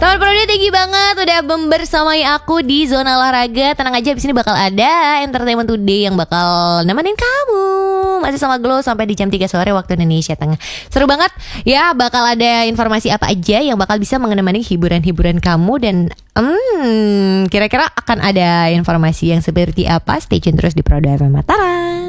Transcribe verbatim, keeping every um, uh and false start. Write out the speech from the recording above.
Teman Prodi, thank you banget udah membersamai aku di Zona Olahraga. Tenang aja, abis ini bakal ada Entertainment Today yang bakal nemenin kamu. Masih sama Glow sampai di jam tiga sore waktu Indonesia Tengah. Seru banget ya, bakal ada informasi apa aja yang bakal bisa menemani hiburan-hiburan kamu. Dan hmm, kira-kira akan ada informasi yang seperti apa? Stay tune terus di Prodi F M Mataram.